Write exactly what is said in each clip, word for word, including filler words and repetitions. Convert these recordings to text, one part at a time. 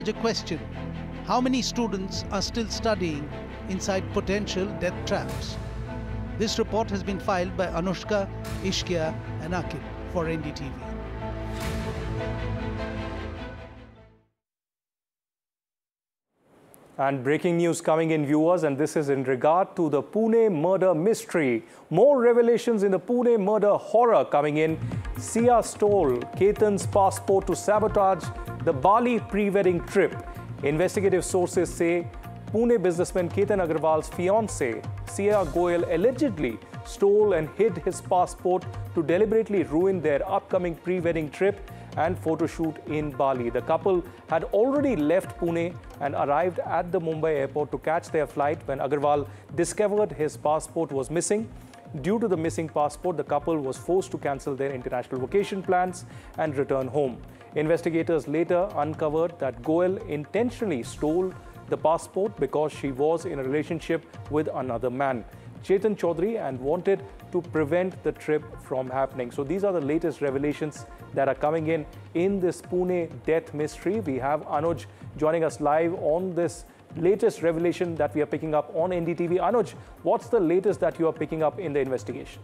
A question: how many students are still studying inside potential death traps? This report has been filed by Anushka, Ishkia and Akib for N D T V. And breaking news coming in, viewers, and this is in regard to the Pune murder mystery. More revelations in the Pune murder horror coming in. Sia stole Ketan's passport to sabotage the Bali pre-wedding trip. Investigative sources say Pune businessman Ketan Agarwal's fiancée, Sia Goel, allegedly stole and hid his passport to deliberately ruin their upcoming pre-wedding trip and photo shoot in Bali. The couple had already left Pune and arrived at the Mumbai airport to catch their flight when Agarwal discovered his passport was missing. Due to the missing passport, the couple was forced to cancel their international vacation plans and return home. Investigators later uncovered that Goel intentionally stole the passport because she was in a relationship with another man, Chetan Chaudhary, and wanted to prevent the trip from happening. So these are the latest revelations that are coming in in this Pune death mystery. We have Anuj joining us live on this latest revelation that we are picking up on N D T V. Anuj, what's the latest that you are picking up in the investigation?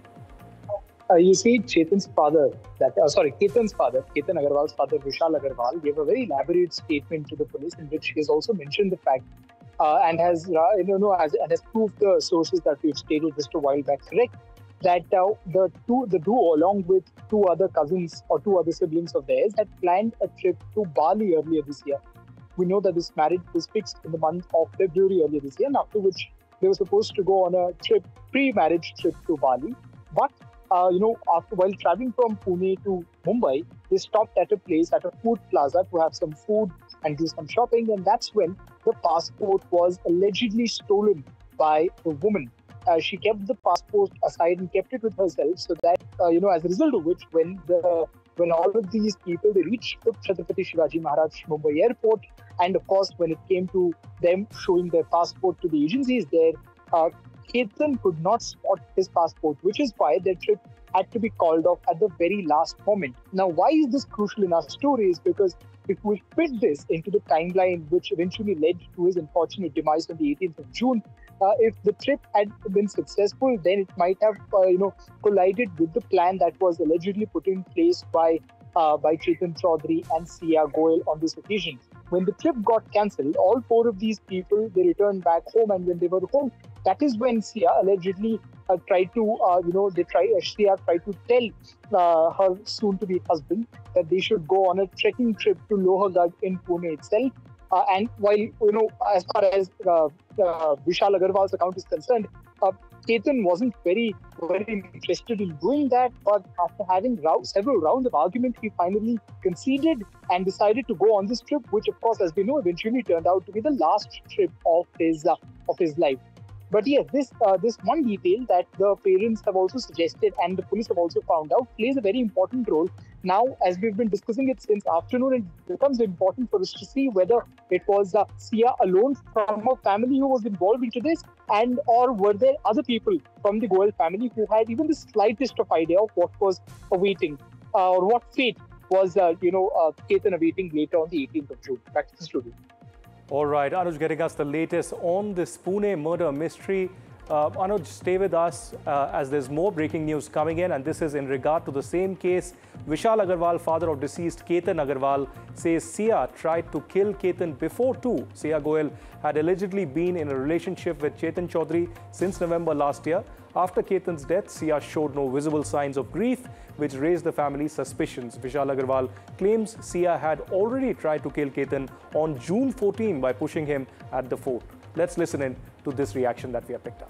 Uh, you see, Chetan's father, that uh, sorry, Ketan's father, Ketan Agarwal's father, Vishal Agarwal, gave a very elaborate statement to the police in which he has also mentioned the fact uh, and has, uh, you know, has, and has proved the sources that we've stated just a while back correct, that uh, the two, the duo, along with two other cousins or two other siblings of theirs, had planned a trip to Bali earlier this year. We know that this marriage was fixed in the month of February earlier this year, and after which they were supposed to go on a trip, pre-marriage trip to Bali. But Uh, you know, after while traveling from Pune to Mumbai, they stopped at a place, at a food plaza, to have some food and do some shopping. And that's when the passport was allegedly stolen by a woman. Uh, she kept the passport aside and kept it with herself, so that, uh, you know, as a result of which, when the when all of these people, they reached the Chhatrapati Shivaji Maharaj Mumbai airport, and of course, when it came to them showing their passport to the agencies there, uh, Ketan could not spot his passport, which is why their trip had to be called off at the very last moment. Now, why is this crucial in our story? Is because if we fit this into the timeline which eventually led to his unfortunate demise on the eighteenth of June, uh, if the trip had been successful, then it might have, uh, you know, collided with the plan that was allegedly put in place by uh, by Chetan Chaudhary and Sia Goel on this occasion. When the trip got cancelled, all four of these people, they returned back home, and when they were home, that is when Sia allegedly uh, tried to, uh, you know, they tried, uh, Sia tried to tell uh, her soon-to-be husband that they should go on a trekking trip to Lohargarh in Pune itself. Uh, and while, you know, as far as uh, uh, Vishal Agarwal's account is concerned, uh, Ketan wasn't very, very interested in doing that. But after having round, several rounds of argument, he finally conceded and decided to go on this trip, which, of course, as we know, eventually turned out to be the last trip of his uh, of his life. But yes, this uh, this one detail that the parents have also suggested and the police have also found out plays a very important role. Now, as we've been discussing it since afternoon, it becomes important for us to see whether it was uh, Sia alone from her family who was involved into this, and or were there other people from the Goel family who had even the slightest of idea of what was awaiting uh, or what fate was, uh, you know, uh, Ketan awaiting later on the eighteenth of June. Back to the studio. All right, Anuj getting us the latest on this Pune murder mystery. Uh, Anuj, stay with us uh, as there's more breaking news coming in, and this is in regard to the same case. Vishal Agarwal, father of deceased Ketan Agarwal, says Sia tried to kill Ketan before too. Sia Goel had allegedly been in a relationship with Chetan Chaudhary since November last year. After Ketan's death, Sia showed no visible signs of grief, which raised the family's suspicions. Vishal Agarwal claims Sia had already tried to kill Ketan on June fourteenth by pushing him at the fort. Let's listen in to this reaction that we have picked up.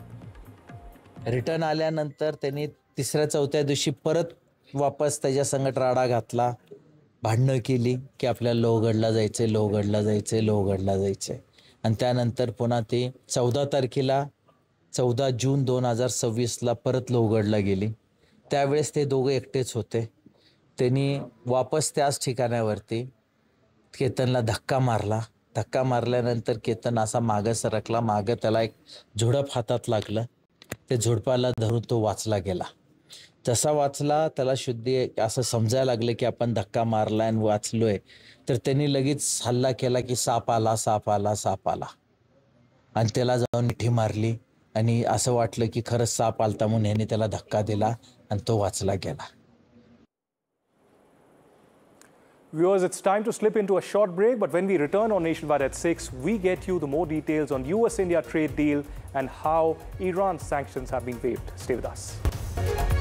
Return आल्यानंतर त्यांनी तिसऱ्या चौथ्या दिवशी परत वापस त्याच्या संगत राडा घातला, भांडणं केली की आपल्याला लोहगडला जायचंय, लोहगडला जायचंय, लोहगडला जायचंय. आणि त्यानंतर पुन्हा ते चौदा तारखेला चौदा जून दोन हजार सव्वीसला परत लोहगडला गेली. त्यावेळेस ते दोघे एकटेच होते. त्यांनी वापस त्याच ठिकाणावरती केतनला धक्का मारला. धक्का मारल्यानंतर केतन असा मागे सरकला. मागे त्याला एक झुडप हातात लागलं. ते झुडपाला धरून तो वाचला गेला. जसा वाचला त्याला शुद्धी असं समजायला लागलं की आपण धक्का मारलाय आणि वाचलोय, तर त्यांनी लगेच हल्ला केला की साप आला साप आला साप आला आणि त्याला जाऊन मिठी मारली आणि असं वाटलं की खरंच साप आलता म्हणून ह्याने त्याला धक्का दिला आणि तो वाचला गेला. Viewers, it's time to slip into a short break, but when we return on Nationwide at six, we get you the more details on U S India trade deal and how Iran's sanctions have been waived. Stay with us.